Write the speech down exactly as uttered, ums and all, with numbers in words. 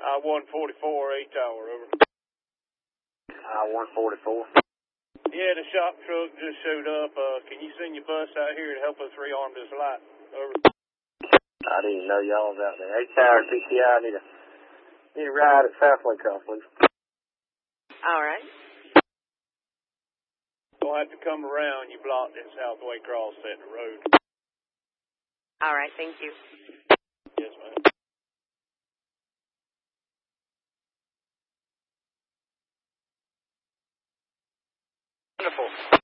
I one forty-four, eight tower, over. I one forty-four. Yeah, the shop truck just showed up. Uh, can you send your bus out here to help us rearm this light? Over. I didn't even know y'all was out there. eight tower C C I, need a, need a ride at Southway Cross, please. All right. Don't have to come around. You blocked at Southway Cross at the road. All right, thank you. Yes, ma'am. Wonderful.